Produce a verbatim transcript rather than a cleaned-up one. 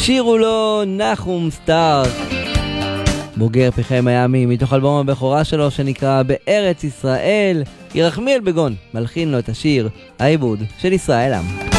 שירו לו נחום סטארק, בוגר פחי מיאמי, מתוך אלבום הבכורה שלו שנקרא בארץ ישראל. ירחמיאל בגון מלחין לו את השיר העיבוד של ישראל עם.